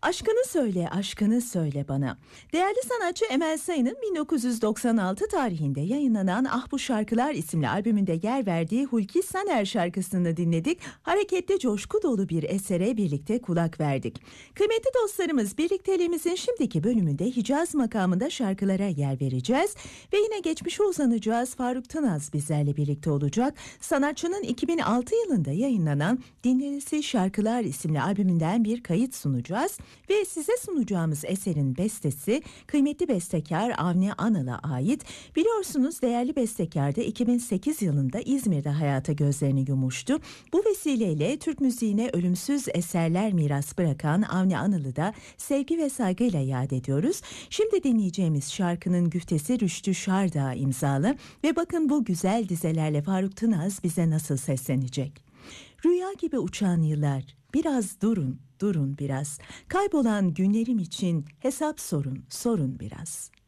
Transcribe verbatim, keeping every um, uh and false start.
Aşkını söyle, aşkını söyle bana. Değerli sanatçı Emel Sayın'ın bin dokuz yüz doksan altı tarihinde yayınlanan Ah Bu Şarkılar isimli albümünde yer verdiği Hulki Saner şarkısını dinledik. Hareketli, coşku dolu bir esere birlikte kulak verdik. Kıymetli dostlarımız, birlikteliğimizin şimdiki bölümünde Hicaz makamında şarkılara yer vereceğiz. Ve yine geçmişe uzanacağız. Faruk Tınaz bizlerle birlikte olacak. Sanatçının iki bin altı yılında yayınlanan Dinlenisi Şarkılar isimli albümünden bir kayıt sunacağız. Ve size sunacağımız eserin bestesi kıymetli bestekar Avni Anal'a ait. Biliyorsunuz değerli bestekar da iki bin sekiz yılında İzmir'de hayata gözlerini yumuştu. Bu vesileyle Türk müziğine ölümsüz eserler miras bırakan Avni Anal'ı da sevgi ve saygıyla yad ediyoruz. Şimdi dinleyeceğimiz şarkının güftesi Rüştü Şardağ imzalı ve bakın bu güzel dizelerle Faruk Tınaz bize nasıl seslenecek. Rüya gibi uçan yıllar, biraz durun, durun biraz. Kaybolan günlerim için hesap sorun, sorun biraz.